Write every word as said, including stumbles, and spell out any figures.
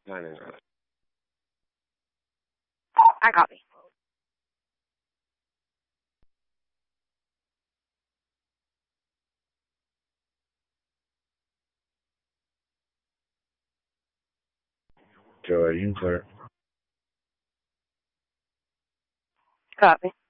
Got it. Got it. I copy. Joey, you can clear. Copy.